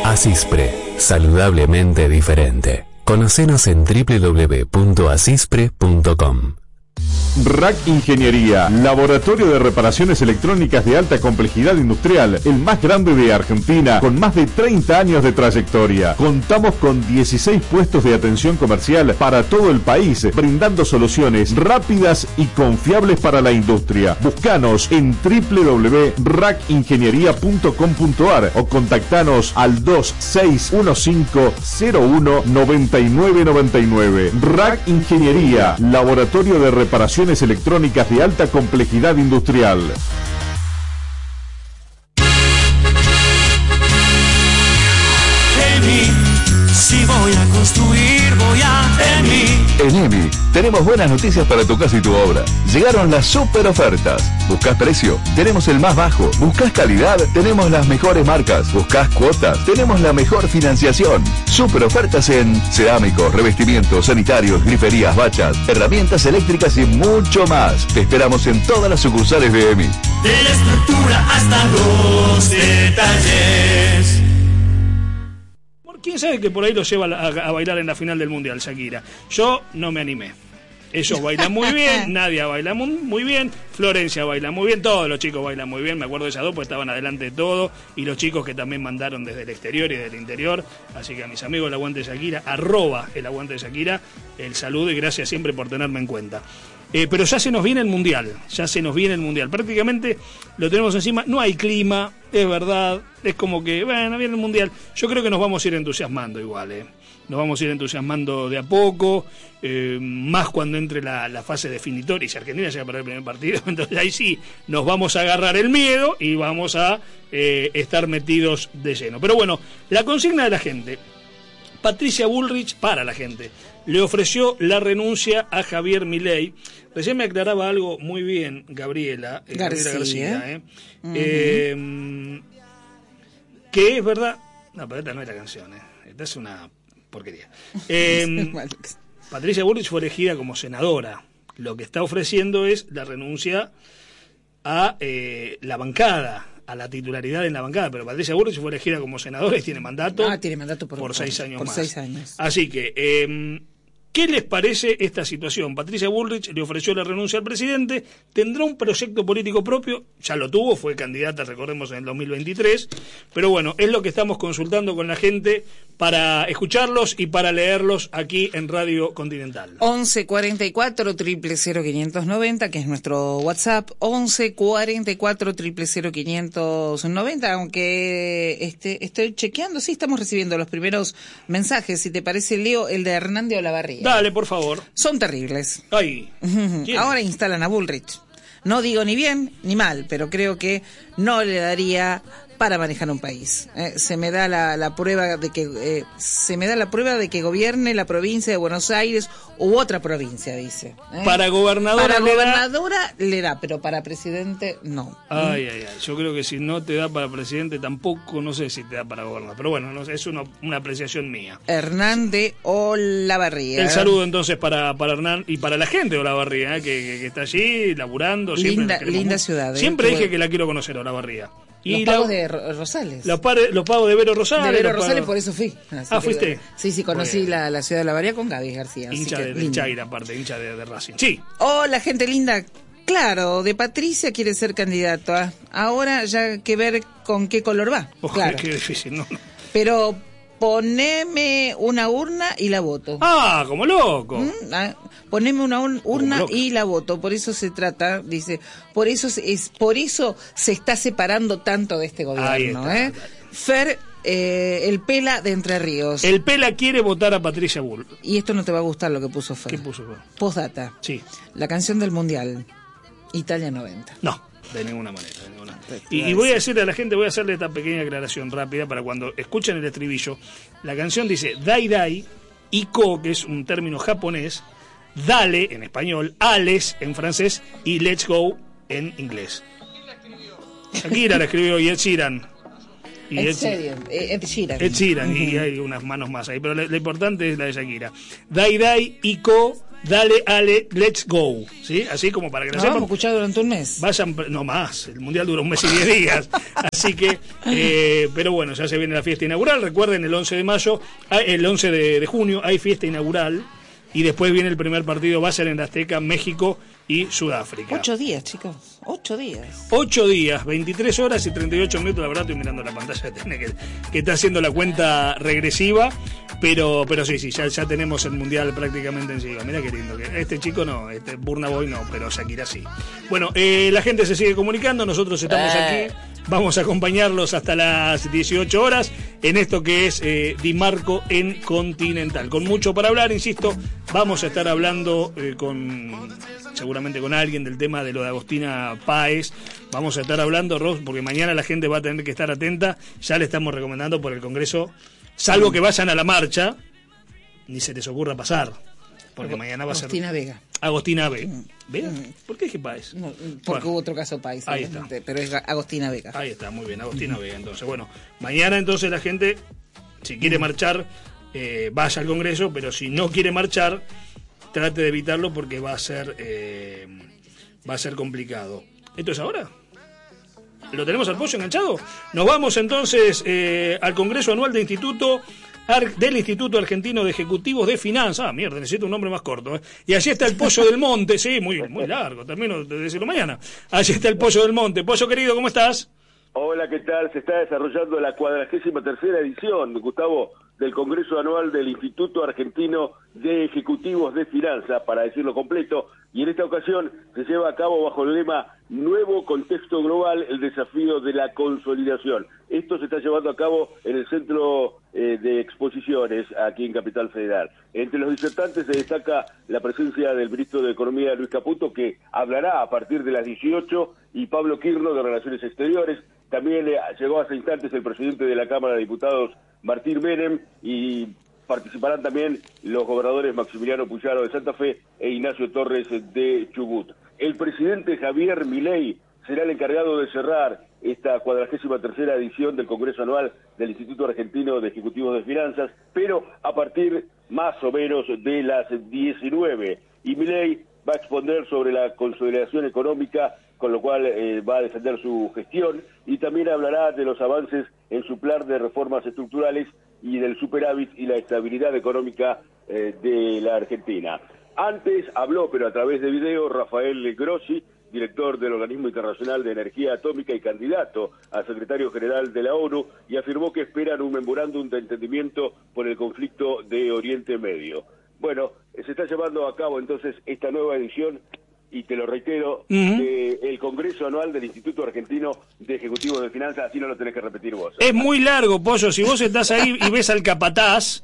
Asispre, saludablemente diferente. Conocenos en www.asispre.com. RAC Ingeniería, laboratorio de reparaciones electrónicas de alta complejidad industrial, el más grande de Argentina, con más de 30 años de trayectoria. Contamos con 16 puestos de atención comercial para todo el país, brindando soluciones rápidas y confiables para la industria. Búscanos en www.racingeniería.com.ar o contactanos al 2615-019999. RAC Ingeniería, laboratorio de reparaciones electrónicas de alta complejidad industrial. Si voy a construir, voy a EMI. En EMI tenemos buenas noticias para tu casa y tu obra. Llegaron las super ofertas. ¿Buscás precio? Tenemos el más bajo. ¿Buscás calidad? Tenemos las mejores marcas. ¿Buscás cuotas? Tenemos la mejor financiación. Super ofertas en cerámicos, revestimientos, sanitarios, griferías, bachas, herramientas eléctricas y mucho más. Te esperamos en todas las sucursales de EMI. De la estructura hasta los detalles. ¿Quién sabe que por ahí lo lleva a bailar en la final del Mundial, Shakira? Yo no me animé. Ellos bailan muy bien, Nadia baila muy bien, Florencia baila muy bien, todos los chicos bailan muy bien, me acuerdo de ellas dos porque estaban adelante de todo, y los chicos que también mandaron desde el exterior y del interior, así que a mis amigos el Aguante de Shakira, @el Aguante de Shakira, el saludo y gracias siempre por tenerme en cuenta. Pero ya se nos viene el Mundial, prácticamente lo tenemos encima, no hay clima, es verdad, es como que, bueno, viene el Mundial, yo creo que nos vamos a ir entusiasmando igual, nos vamos a ir entusiasmando de a poco, más cuando entre la fase definitoria, y si Argentina llega a perder el primer partido, entonces ahí sí, nos vamos a agarrar el miedo y vamos a estar metidos de lleno. Pero bueno, la consigna de la gente, Patricia Bullrich, para la gente, le ofreció la renuncia a Javier Milei. Recién me aclaraba algo muy bien Gabriela García, que es verdad. No, pero esta no es la canción, esta es una porquería. Patricia Bullrich fue elegida como senadora. Lo que está ofreciendo es la renuncia a la bancada, a la titularidad en la bancada, pero Patricia Bullrich fue elegida como senadora y tiene mandato, por 6 años más. 6 años. Así que, ¿qué les parece esta situación? Patricia Bullrich le ofreció la renuncia al presidente, tendrá un proyecto político propio, ya lo tuvo, fue candidata, recordemos, en el 2023, pero bueno, es lo que estamos consultando con la gente para escucharlos y para leerlos aquí en Radio Continental. 11 44 000 590, que es nuestro WhatsApp, 11 44 000 590, aunque estoy chequeando, sí, estamos recibiendo los primeros mensajes, si te parece, Leo, el de Hernán de Olavarría. Dale, por favor. Son terribles. Ay. Ahora instalan a Bullrich. No digo ni bien ni mal, pero creo que no le daría para manejar un país. Se me da la prueba de que gobierne la provincia de Buenos Aires u otra provincia, dice. Para gobernadora le da, pero para presidente no. Ay. Yo creo que si no te da para presidente tampoco, no sé si te da para gobernar. Pero bueno, no sé, es una apreciación mía. Hernán de Olavarría. El saludo entonces para Hernán y para la gente de Olavarría, que está allí laburando. Linda ciudad. Siempre dije que la quiero conocer, Olavarría. Y los pagos de Rosales. Los pagos de Vero Rosales. De Vero Rosales, por eso fui. ¿Fuiste? Sí, conocí la ciudad de Olavarría con Gaby García. Hincha de Chaira, aparte, hincha de Racing. Sí. Hola, gente linda. Claro, de Patricia quiere ser candidata. Ahora ya hay que ver con qué color va. Claro. Qué difícil, ¿no? Pero poneme una urna y la voto. Ah, como loco. Poneme una urna y la voto. Por eso se trata, dice. Por eso se está separando tanto de este gobierno. Fer, el Pela de Entre Ríos. El Pela quiere votar a Patricia Bull. Y esto no te va a gustar lo que puso Fer. ¿Qué puso Fer? Postdata. Sí. La canción del Mundial. Italia 90. No, de ninguna manera. Y voy a decirle a la gente, voy a hacerle esta pequeña aclaración rápida para cuando escuchen el estribillo. La canción dice Dai Dai, Iko, que es un término japonés, Dale en español, Ales en francés y Let's Go en inglés. Shakira la escribió y Ed Sheeran. Ed Sheeran. Y hay unas manos más ahí, pero lo importante es la de Shakira. Dai Dai, Iko, Dale, Ale, let's go, ¿sí? Así como para que lo Lo sepan. vamos a escuchar durante un mes. Vayan, no más, el Mundial dura un mes y 10 días. Así que, pero bueno, ya se viene la fiesta inaugural. Recuerden, el 11 de mayo, el 11 de junio hay fiesta inaugural. Y después viene el primer partido, va a ser en la Azteca, México y Sudáfrica. 8 días, chicos. 8 días. 8 días, 23 horas y 38 minutos. La verdad estoy mirando la pantalla que está haciendo la cuenta regresiva. Pero sí, ya tenemos el Mundial prácticamente encima. Mira qué lindo. Este chico no, Burna Boy no, pero Shakira sí. Bueno, la gente se sigue comunicando. Nosotros estamos aquí. Vamos a acompañarlos hasta las 18 horas en esto que es Dimarco en Continental. Con mucho para hablar, insisto, vamos a estar hablando seguramente con alguien del tema de lo de Agostina Páez. Vamos a estar hablando, Ros, porque mañana la gente va a tener que estar atenta. Ya le estamos recomendando por el Congreso, salvo que vayan a la marcha, ni se les ocurra pasar. Porque mañana va a ser Agostina Vega. ¿Vega? ¿Por qué dije Páez? No, porque hubo otro caso Páez. Ahí está. Pero es Agostina Vega. Ahí está, muy bien, Agostina Vega. Entonces, bueno, mañana entonces la gente, si quiere marchar, vaya al Congreso, pero si no quiere marchar, trate de evitarlo porque va a ser complicado. ¿Esto es ahora? ¿Lo tenemos al pollo enganchado? Nos vamos entonces al Congreso Anual del Instituto Argentino de Ejecutivos de Finanzas. Mierda, necesito un nombre más corto. Y allí está el Pollo del Monte. Sí, muy largo, termino de decirlo mañana. Allí está el Pollo del Monte. Pollo querido, ¿cómo estás? Hola, ¿qué tal? Se está desarrollando la 43ª edición, Gustavo, del Congreso Anual del Instituto Argentino de Ejecutivos de Finanzas, para decirlo completo, y en esta ocasión se lleva a cabo bajo el lema Nuevo Contexto Global, el desafío de la consolidación. Esto se está llevando a cabo en el Centro de Exposiciones, aquí en Capital Federal. Entre los disertantes se destaca la presencia del ministro de Economía, Luis Caputo, que hablará a partir de las 18, y Pablo Quirno, de Relaciones Exteriores. También llegó hace instantes el presidente de la Cámara de Diputados, Martín Menem, y participarán también los gobernadores Maximiliano Puyaro de Santa Fe e Ignacio Torres de Chubut. El presidente Javier Milei será el encargado de cerrar esta 43ª edición del Congreso Anual del Instituto Argentino de Ejecutivos de Finanzas, pero a partir más o menos de las 19. Y Milei va a exponer sobre la consolidación económica, con lo cual va a defender su gestión, y también hablará de los avances en su plan de reformas estructurales y del superávit y la estabilidad económica de la Argentina. Antes habló, pero a través de video, Rafael Grossi, director del Organismo Internacional de Energía Atómica y candidato a secretario general de la ONU, y afirmó que esperan un memorándum de entendimiento por el conflicto de Oriente Medio. Bueno, se está llevando a cabo entonces esta nueva edición, y te lo reitero, del Congreso Anual del Instituto Argentino de Ejecutivos de Finanzas, así no lo tenés que repetir vos. Es muy largo, Pollo, si vos estás ahí y ves al capataz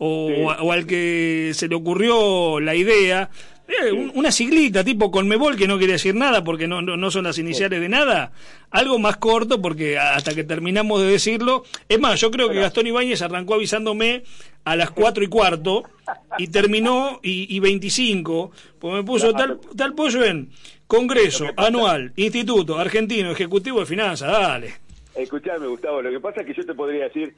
o al que se le ocurrió la idea, una siglita tipo Conmebol, que no quiere decir nada porque no son las iniciales de nada, algo más corto, porque hasta que terminamos de decirlo, es más, yo creo que Gastón Ibáñez arrancó avisándome a las 4:15 y terminó y 25, pues me puso tal Pollo en Congreso Anual Instituto Argentino Ejecutivo de Finanzas. Dale. Escuchame, Gustavo, lo que pasa es que yo te podría decir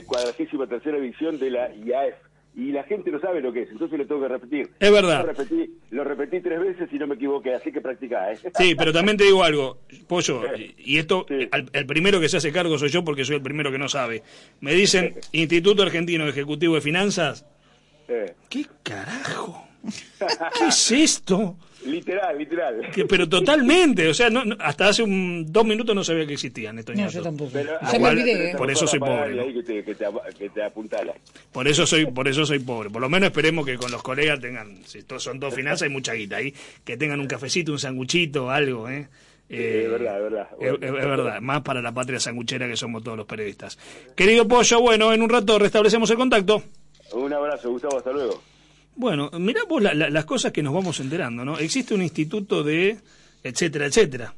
43ª edición de la IAF, y la gente no sabe lo que es, entonces le tengo que repetir. Es verdad. Lo repetí 3 veces y no me equivoqué, así que practicá, ¿eh? Sí, pero también te digo algo, Pollo, y esto, el primero que se hace cargo soy yo, porque soy el primero que no sabe. Me dicen Instituto Argentino de Ejecutivo de Finanzas. ¿Qué carajo? ¿Qué es esto? Literal. Pero totalmente, o sea, hasta hace 2 minutos no sabía que existían estos ñatos. No, yo tampoco. Ya me olvidé, por eso soy pobre, ¿no? Ahí que te apuntala. Por eso soy pobre. Por lo menos esperemos que con los colegas tengan, si son dos finanzas, hay mucha guita ahí, que tengan un cafecito, un sanguchito, algo, es verdad. Es verdad, más para la patria sanguchera que somos todos los periodistas. Querido Pollo, bueno, en un rato restablecemos el contacto. Un abrazo, Gustavo, hasta luego. Bueno, mirá vos las cosas que nos vamos enterando, ¿no? Existe un instituto de etcétera,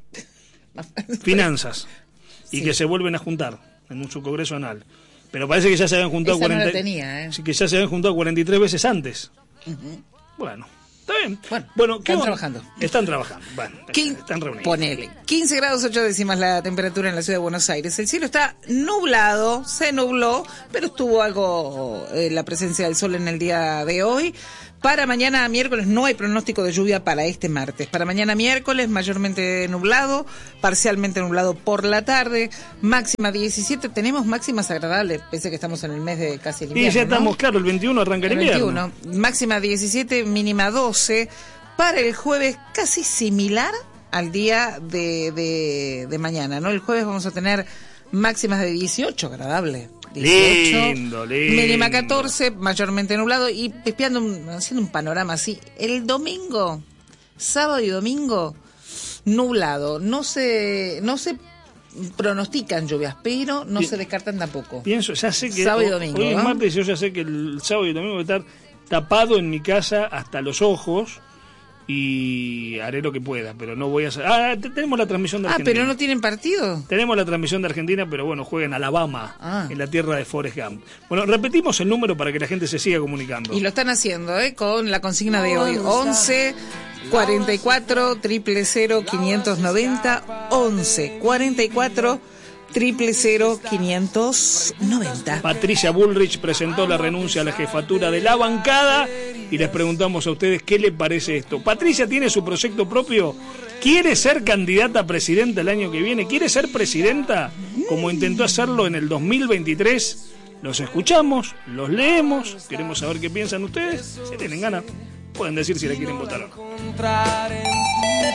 finanzas, y que se vuelven a juntar en su congreso anual. Pero parece que ya se habían juntado 43 veces antes. Bueno, está Bueno, están trabajando. Están trabajando. Bueno, están reunidos. Ponele. 15 grados 8 décimas la temperatura en la ciudad de Buenos Aires. El cielo está nublado, se nubló, pero estuvo algo la presencia del sol en el día de hoy. Para mañana miércoles no hay pronóstico de lluvia para este martes. Para mañana miércoles mayormente nublado, parcialmente nublado por la tarde, máxima 17. Tenemos máximas agradables, pese a que estamos en el mes de casi el invierno. Y ya estamos, claro, el 21 arranca el invierno. 21, máxima 17, mínima 12. Para el jueves casi similar al día de mañana, ¿no? El jueves vamos a tener máximas de 18, agradable. 18, lindo. Mínima 14, mayormente nublado y haciendo un panorama así. El domingo, sábado y domingo, nublado. No se pronostican lluvias, pero no se descartan tampoco. Pienso, ya sé que sábado y domingo, hoy es ¿no? martes, yo ya sé que el sábado y domingo voy a estar tapado en mi casa hasta los ojos y haré lo que pueda, pero no voy a hacer... tenemos la transmisión de Argentina. ¿Pero no tienen partido? Tenemos la transmisión de Argentina, pero bueno, juega en Alabama, en la tierra de Forrest Gump. Bueno, repetimos el número para que la gente se siga comunicando. Y lo están haciendo, con la consigna de hoy. 11 44 000 590 11 44 000 590. Patricia Bullrich presentó la renuncia a la jefatura de la bancada y les preguntamos a ustedes qué le parece esto. Patricia tiene su proyecto propio, quiere ser candidata a presidenta el año que viene, quiere ser presidenta como intentó hacerlo en el 2023. Los escuchamos, los leemos, queremos saber qué piensan ustedes. Si tienen ganas, pueden decir si la quieren votar o no.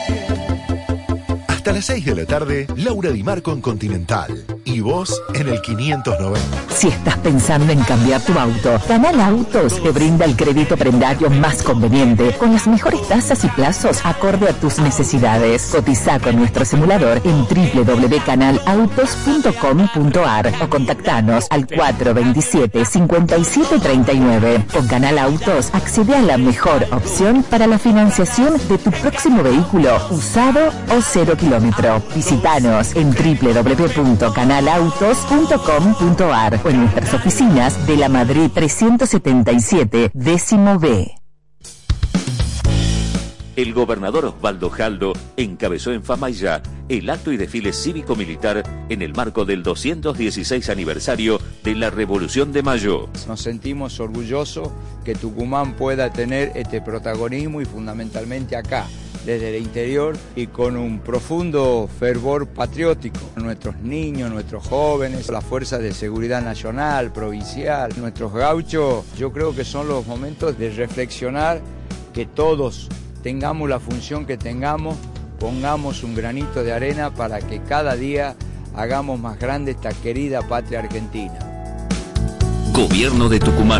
Hasta las 6 de la tarde, Laura Di Marco en Continental. Y vos en el 590. Si estás pensando en cambiar tu auto, Canal Autos te brinda el crédito prendario más conveniente, con las mejores tasas y plazos acorde a tus necesidades. Cotiza con nuestro simulador en www.canalautos.com.ar o contactanos al 427-5739. Con Canal Autos accede a la mejor opción para la financiación de tu próximo vehículo, usado o 0 kilómetro. Visítanos en www.canalautos.com.ar o en nuestras oficinas de la Madrid 377, décimo B. El gobernador Osvaldo Jaldo encabezó en Famaillá el acto y desfile cívico-militar en el marco del 216 aniversario de la Revolución de Mayo. Nos sentimos orgullosos que Tucumán pueda tener este protagonismo y fundamentalmente acá, desde el interior y con un profundo fervor patriótico. Nuestros niños, nuestros jóvenes, las fuerzas de seguridad nacional, provincial, nuestros gauchos, yo creo que son los momentos de reflexionar, que todos tengamos la función que tengamos, pongamos un granito de arena para que cada día hagamos más grande esta querida patria argentina. Gobierno de Tucumán.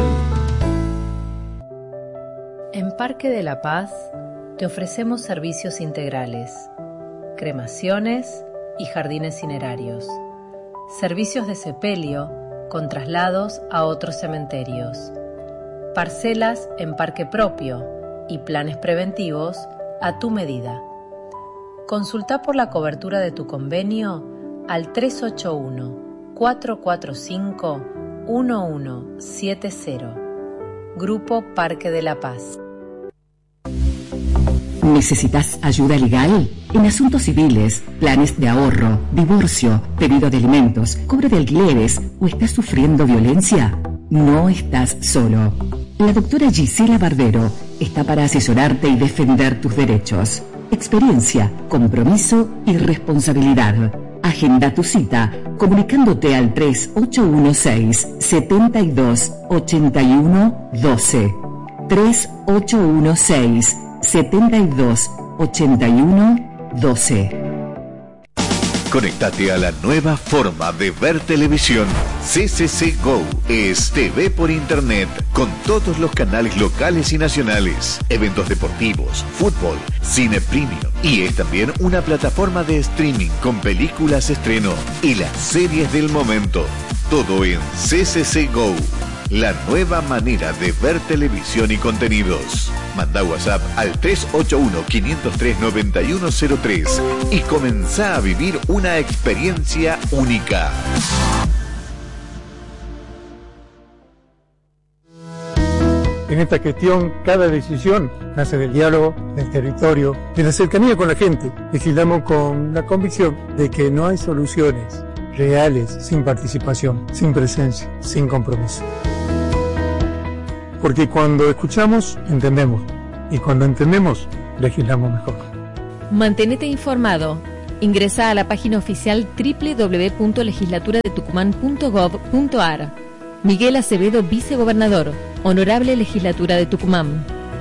En Parque de la Paz te ofrecemos servicios integrales, cremaciones y jardines cinerarios, servicios de sepelio con traslados a otros cementerios, parcelas en parque propio y planes preventivos a tu medida. Consulta por la cobertura de tu convenio al 381-445-1170. Grupo Parque de la Paz. ¿Necesitas ayuda legal? En asuntos civiles, planes de ahorro, divorcio, pedido de alimentos, cobro de alquileres o estás sufriendo violencia, no estás solo. La doctora Gisela Barbero está para asesorarte y defender tus derechos. Experiencia, compromiso y responsabilidad. Agenda tu cita comunicándote al 3816-728112. 3816-728112. Conéctate a la nueva forma de ver televisión. CCC Go es TV por internet con todos los canales locales y nacionales, eventos deportivos, fútbol, cine premium y es también una plataforma de streaming con películas estreno y las series del momento. Todo en CCC Go. La nueva manera de ver televisión y contenidos. Manda WhatsApp al 381-503-9103 y comenzá a vivir una experiencia única. En esta gestión, cada decisión nace del diálogo, del territorio, de la cercanía con la gente. Legislamos con la convicción de que no hay soluciones reales sin participación, sin presencia, sin compromiso. Porque cuando escuchamos, entendemos. Y cuando entendemos, legislamos mejor. Mantenete informado. Ingresa a la página oficial www.legislaturadetucumán.gov.ar. Miguel Acevedo, vicegobernador. Honorable Legislatura de Tucumán.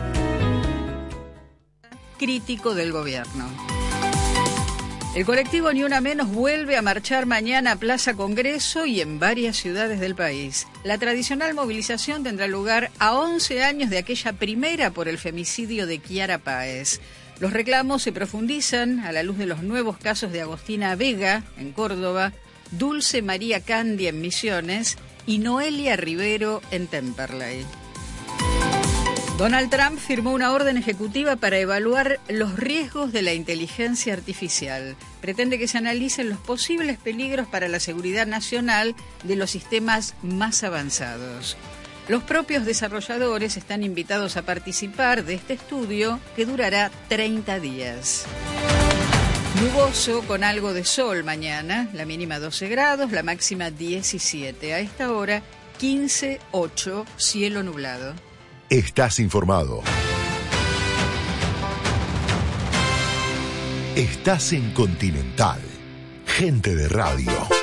Crítico del gobierno. El colectivo Ni Una Menos vuelve a marchar mañana a Plaza Congreso y en varias ciudades del país. La tradicional movilización tendrá lugar a 11 años de aquella primera por el femicidio de Kiara Páez. Los reclamos se profundizan a la luz de los nuevos casos de Agostina Vega, en Córdoba, Dulce María Candia, en Misiones, y Noelia Rivero, en Temperley. Donald Trump firmó una orden ejecutiva para evaluar los riesgos de la inteligencia artificial. Pretende que se analicen los posibles peligros para la seguridad nacional de los sistemas más avanzados. Los propios desarrolladores están invitados a participar de este estudio que durará 30 días. Nuboso con algo de sol mañana, la mínima 12 grados, la máxima 17. A esta hora 15:08, cielo nublado. Estás informado. Estás en Continental. Gente de radio.